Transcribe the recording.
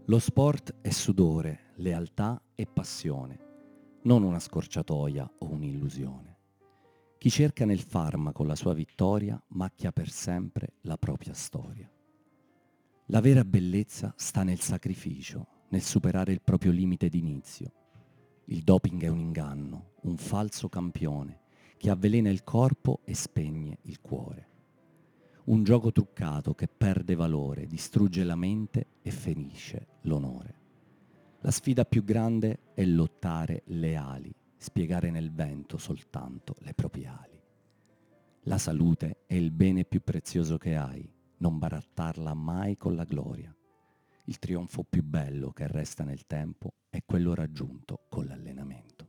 Lo sport è sudore, lealtà e passione, non una scorciatoia o un'illusione. Chi cerca nel farmaco la sua vittoria macchia per sempre la propria storia. La vera bellezza sta nel sacrificio, nel superare il proprio limite d'inizio. Il doping è un inganno, un falso campione che avvelena il corpo e spegne il cuore. Un gioco truccato che perde valore, distrugge la mente e ferisce l'onore. La sfida più grande è lottare leali, spiegare nel vento soltanto le proprie ali. La salute è il bene più prezioso che hai, non barattarla mai con la gloria. Il trionfo più bello che resta nel tempo è quello raggiunto con l'allenamento.